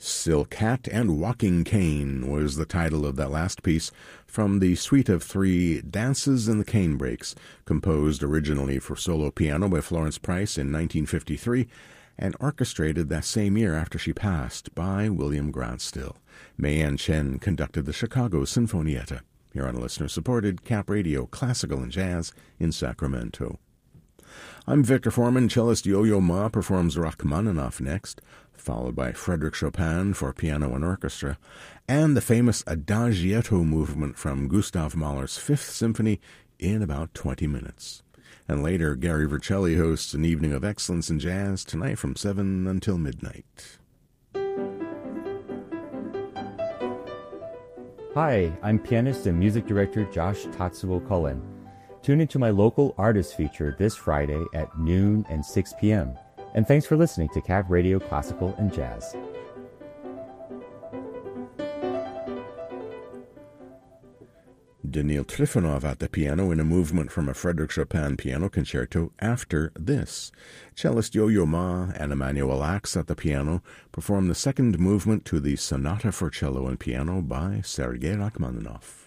Silk Hat and Walking Cane was the title of that last piece from the suite of 3 Dances in the Cane Breaks, composed originally for solo piano by Florence Price in 1953 and orchestrated that same year after she passed by William Grant Still. Mei-Ann Chen conducted the Chicago Sinfonietta, here on listener-supported Cap Radio Classical and Jazz in Sacramento. I'm Victor Foreman. Cellist Yo-Yo Ma performs Rachmaninoff next, followed by Frédéric Chopin for piano and orchestra, and the famous Adagietto movement from Gustav Mahler's Fifth Symphony in about 20 minutes. And later, Gary Vercelli hosts an evening of excellence in jazz tonight from 7 until midnight. Hi, I'm pianist and music director Josh Tatsuo Cullen. Tune into my local artist feature this Friday at noon and 6 p.m. And thanks for listening to Cap Radio Classical and Jazz. Daniil Trifonov at the piano in a movement from a Frédéric Chopin piano concerto after this. Cellist Yo-Yo Ma and Emmanuel Ax at the piano perform the second movement to the Sonata for Cello and Piano by Sergei Rachmaninoff.